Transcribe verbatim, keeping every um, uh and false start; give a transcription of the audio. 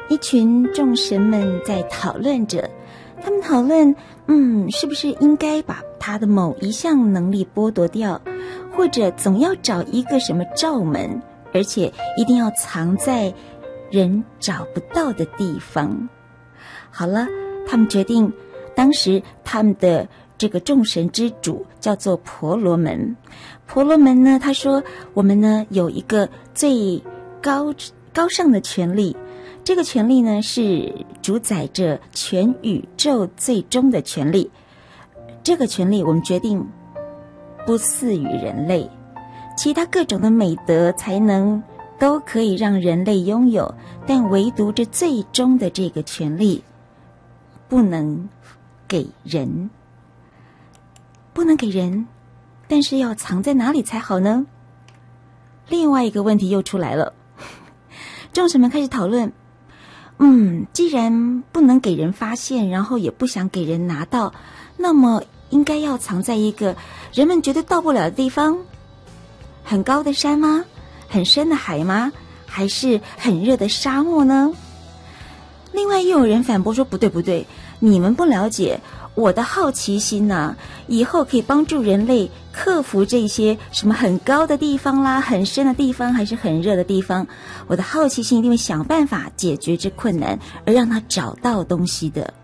一群众神们在讨论着，他们讨论，嗯，是不是应该把他的某一项能力剥夺掉，或者总要找一个什么罩门，而且一定要藏在人找不到的地方。好了，他们决定，当时他们的这个众神之主叫做婆罗门。婆罗门呢，他说，我们呢有一个最高高尚的权利，这个权利呢是主宰着全宇宙最终的权利。这个权利我们决定不赐予人类，其他各种的美德才能都可以让人类拥有，但唯独这最终的这个权利不能给人，不能给人，但是要藏在哪里才好呢？另外一个问题又出来了，众神们开始讨论，嗯，既然不能给人发现，然后也不想给人拿到，那么应该要藏在一个人们绝对到不了的地方。很高的山吗？很深的海吗？还是很热的沙漠呢？另外又有人反驳说，不对不对，你们不了解我的好奇心啊，以后可以帮助人类克服这些什么很高的地方啦，很深的地方，还是很热的地方，我的好奇心一定会想办法解决这困难，而让他找到东西的。